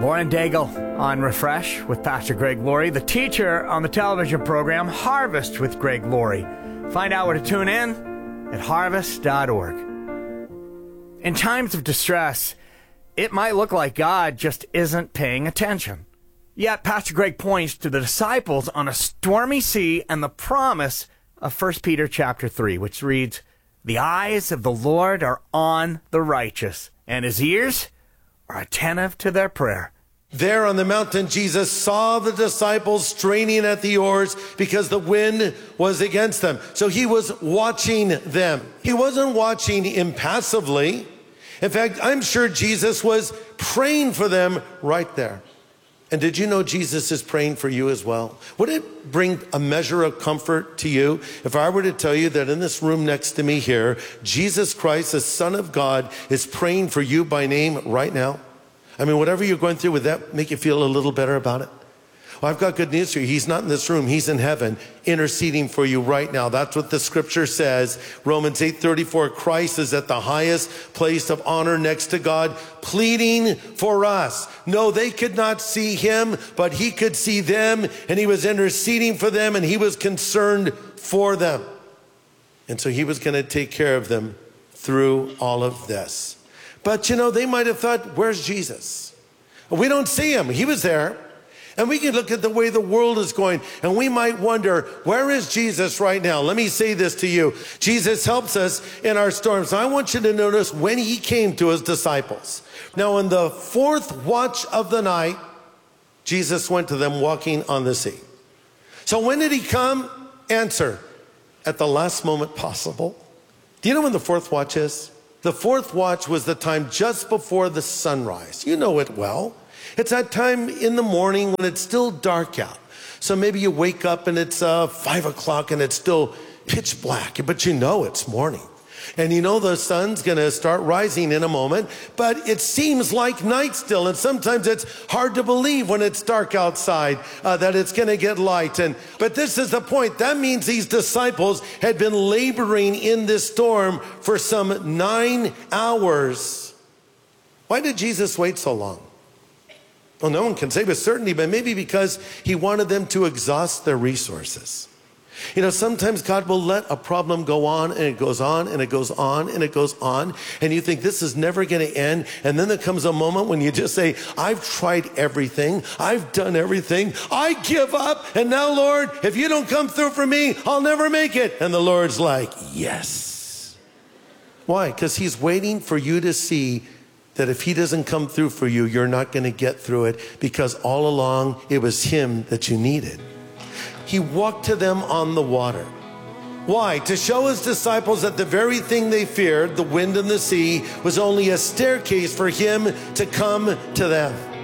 Lauren Daigle on Refresh with Pastor Greg Laurie, the teacher on the television program Harvest with Greg Laurie. Find out where to tune in at harvest.org. In times of distress, it might look like God just isn't paying attention. Yet Pastor Greg points to the disciples on a stormy sea and the promise of 1 Peter chapter 3, which reads, "The eyes of the Lord are on the righteous, and his ears are attentive to their prayer." There on the mountain, Jesus saw the disciples straining at the oars because the wind was against them. So he was watching them. He wasn't watching impassively. In fact, I'm sure Jesus was praying for them right there. And did you know Jesus is praying for you as well? Would it bring a measure of comfort to you if I were to tell you that in this room next to me here, Jesus Christ, the Son of God, is praying for you by name right now? I mean, whatever you're going through, would that make you feel a little better about it? Well, I've got good news for you. He's not in this room. He's in heaven interceding for you right now. That's what the scripture says. Romans 8:34, Christ is at the highest place of honor next to God, pleading for us. No, they could not see him, but he could see them, and he was interceding for them, and he was concerned for them. And so he was going to take care of them through all of this. But, you know, they might have thought, where's Jesus? We don't see him. He was there. And we can look at the way the world is going, and we might wonder, where is Jesus right now? Let me say this to you. Jesus helps us in our storms. I want you to notice when he came to his disciples. Now, in the fourth watch of the night, Jesus went to them walking on the sea. So when did he come? Answer, at the last moment possible. Do you know when the fourth watch is? The fourth watch was the time just before the sunrise. You know it well. It's that time in the morning when it's still dark out. So maybe you wake up and it's 5 o'clock and it's still pitch black, but you know it's morning. And you know the sun's going to start rising in a moment, but it seems like night still. And sometimes it's hard to believe when it's dark outside that it's going to get light. But this is the point. That means these disciples had been laboring in this storm for some 9 hours. Why did Jesus wait so long? Well, no one can say with certainty, but maybe because he wanted them to exhaust their resources. You know, sometimes God will let a problem go on, and it goes on, and it goes on, and it goes on, and you think this is never going to end. And then there comes a moment when you just say, I've tried everything. I've done everything. I give up. And now, Lord, if you don't come through for me, I'll never make it. And the Lord's like, yes. Why? Because he's waiting for you to see that if he doesn't come through for you, you're not going to get through it, because all along it was him that you needed. He walked to them on the water. Why? To show his disciples that the very thing they feared, the wind and the sea, was only a staircase for him to come to them.